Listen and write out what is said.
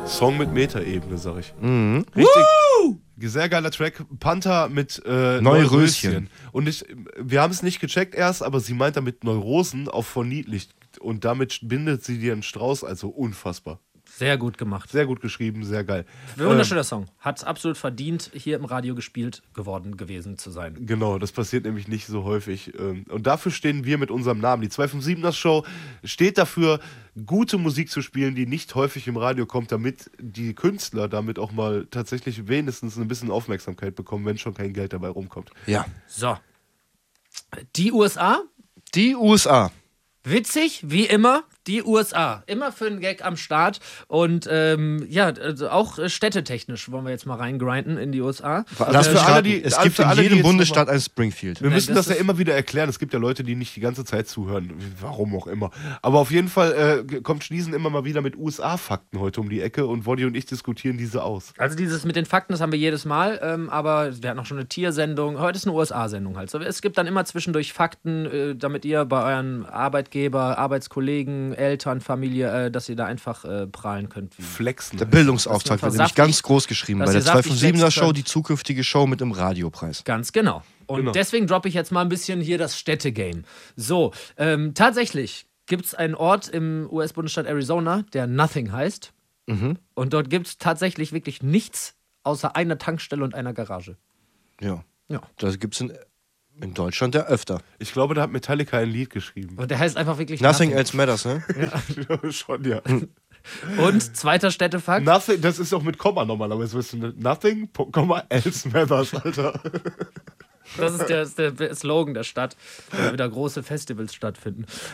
Song mit Metaebene, sag ich. Mhm. Richtig. Sehr geiler Track. Panther mit Neue Röschen. Und wir haben es nicht gecheckt erst, aber sie meint damit Neurosen auf verniedlicht. Und damit bindet sie dir einen Strauß, also unfassbar. Sehr gut gemacht. Sehr gut geschrieben, sehr geil. Wunderschöner Song. Hat es absolut verdient, hier im Radio gespielt gewesen zu sein. Genau, das passiert nämlich nicht so häufig. Und dafür stehen wir mit unserem Namen. Die 257er Show steht dafür, gute Musik zu spielen, die nicht häufig im Radio kommt, damit die Künstler damit auch mal tatsächlich wenigstens ein bisschen Aufmerksamkeit bekommen, wenn schon kein Geld dabei rumkommt. Ja. So. Die USA? Die USA. Witzig, wie immer, die USA. Immer für einen Gag am Start. Und also auch städtetechnisch wollen wir jetzt mal reingrinden in die USA. Lass mich für alle, raten, die- es für gibt in alle, die jedem jetzt Bundesstaat ein Springfield. Wir müssen das das ja ist- immer wieder erklären. Es gibt ja Leute, die nicht die ganze Zeit zuhören. Warum auch immer. Aber auf jeden Fall kommt Schniesen immer mal wieder mit USA-Fakten heute um die Ecke und Woddy und ich diskutieren diese aus. Also dieses mit den Fakten, das haben wir jedes Mal, aber wir hatten auch schon eine Tiersendung. Heute ist eine USA-Sendung halt. So, es gibt dann immer zwischendurch Fakten, damit ihr bei euren Arbeitgeber, Arbeitskollegen, Eltern, Familie, dass ihr da einfach prahlen könnt. Flexen. Der Bildungsauftrag wird nämlich saftig- ganz groß geschrieben dass bei der ihr saftig 257er flexen Show, könnt. die zukünftige Show mit dem Radiopreis. Ganz genau. Und Genau. deswegen droppe ich jetzt mal ein bisschen hier das Städtegame. So, tatsächlich gibt es einen Ort im US-Bundesstaat Arizona, der Nothing heißt. Und dort gibt es tatsächlich wirklich nichts außer einer Tankstelle und einer Garage. Ja. Ja. Das gibt es in Deutschland ja öfter. Ich glaube, da hat Metallica ein Lied geschrieben. Und der heißt einfach wirklich Nothing else matters, ne? Schon, ja. Und zweiter Städtefakt. Nothing, das ist auch mit Komma normalerweise. Weißt du, Nothing, Komma, else matters, Alter. Das ist der Slogan der Stadt, wo wieder große Festivals stattfinden.